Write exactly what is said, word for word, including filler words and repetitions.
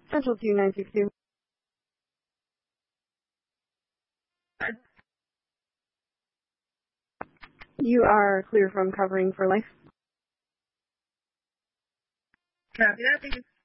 Central two nine six two. You are clear from covering for life. Copy that. Thank you.